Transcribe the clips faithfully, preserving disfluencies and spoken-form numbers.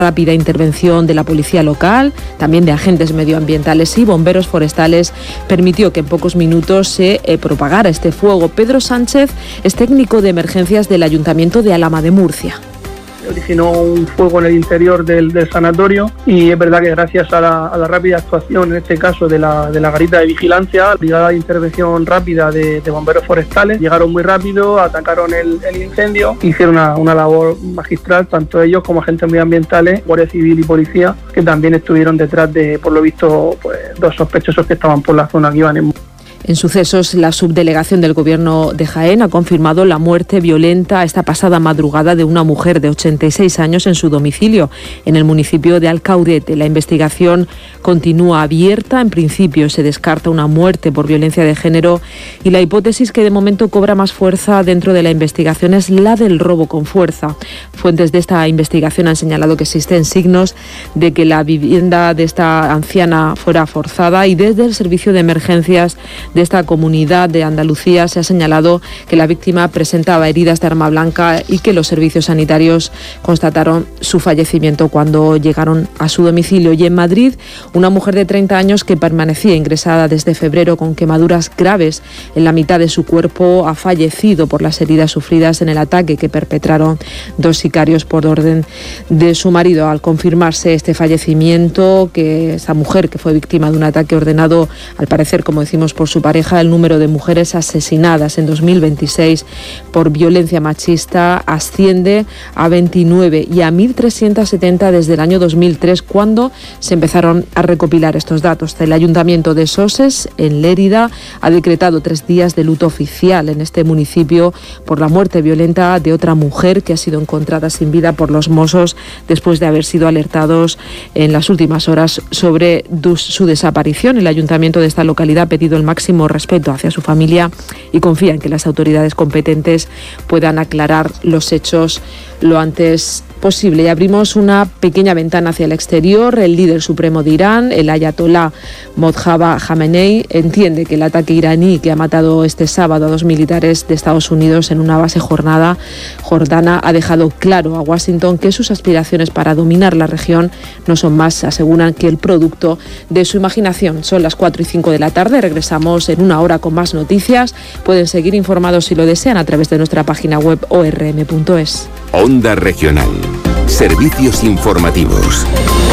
rápida intervención de la policía local, también de agentes medioambientales y bomberos forestales, permitió que en pocos minutos se eh, propagara este fuego. Pedro Sánchez es técnico de emergencias del Ayuntamiento de Alhama de Murcia. Originó un fuego en el interior del, del sanatorio y es verdad que gracias a la, a la rápida actuación, en este caso de la, de la garita de vigilancia, la brigada de intervención rápida de, de bomberos forestales, llegaron muy rápido, atacaron el, el incendio, hicieron una, una labor magistral, tanto ellos como agentes medioambientales, Guardia Civil y Policía, que también estuvieron detrás de, por lo visto, pues, dos sospechosos que estaban por la zona que iban en... En sucesos, la subdelegación del Gobierno de Jaén ha confirmado la muerte violenta esta pasada madrugada de una mujer de ochenta y seis años en su domicilio, en el municipio de Alcaudete. La investigación continúa abierta. En principio se descarta una muerte por violencia de género y la hipótesis que de momento cobra más fuerza dentro de la investigación es la del robo con fuerza. Fuentes de esta investigación han señalado que existen signos de que la vivienda de esta anciana fuera forzada y desde el servicio de emergencias de esta comunidad de Andalucía se ha señalado que la víctima presentaba heridas de arma blanca y que los servicios sanitarios constataron su fallecimiento cuando llegaron a su domicilio. Y en Madrid, una mujer de treinta años que permanecía ingresada desde febrero con quemaduras graves en la mitad de su cuerpo ha fallecido por las heridas sufridas en el ataque que perpetraron dos sicarios por orden de su marido. Al confirmarse este fallecimiento, que esta mujer que fue víctima de un ataque ordenado, al parecer, como decimos, por su pareja, el número de mujeres asesinadas en dos mil veintiséis por violencia machista asciende a veintinueve y a mil trescientos setenta desde el año dos mil tres, cuando se empezaron a recopilar estos datos. El Ayuntamiento de Soses, en Lérida, ha decretado tres días de luto oficial en este municipio por la muerte violenta de otra mujer que ha sido encontrada sin vida por los Mossos después de haber sido alertados en las últimas horas sobre su desaparición. El Ayuntamiento de esta localidad ha pedido el máximo respeto hacia su familia y confía en que las autoridades competentes puedan aclarar los hechos lo antes posible. Y abrimos una pequeña ventana hacia el exterior. El líder supremo de Irán, el ayatolá Mojtaba Khamenei, entiende que el ataque iraní que ha matado este sábado a dos militares de Estados Unidos en una base jornada, jordana ha dejado claro a Washington que sus aspiraciones para dominar la región no son más, aseguran, que el producto de su imaginación. Son las cuatro y cinco de la tarde. Regresamos en una hora con más noticias. Pueden seguir informados si lo desean a través de nuestra página web o r m punto es. Onda Regional. Servicios informativos.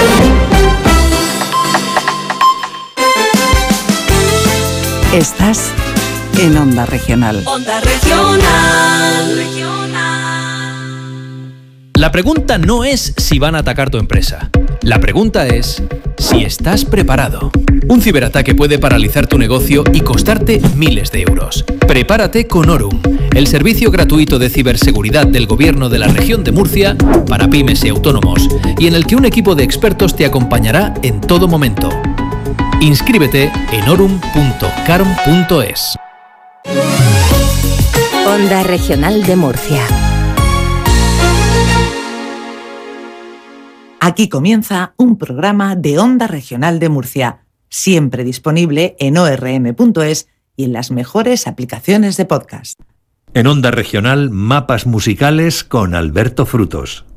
Estás en Onda Regional. Onda Regional. La pregunta no es si van a atacar tu empresa. La pregunta es si estás preparado. Un ciberataque puede paralizar tu negocio y costarte miles de euros. Prepárate con Orum, el servicio gratuito de ciberseguridad del Gobierno de la Región de Murcia para pymes y autónomos, y en el que un equipo de expertos te acompañará en todo momento. Inscríbete en orum punto carom punto es. Onda Regional de Murcia. Aquí comienza un programa de Onda Regional de Murcia, siempre disponible en o r m punto es y en las mejores aplicaciones de podcast. En Onda Regional, mapas musicales con Alberto Frutos.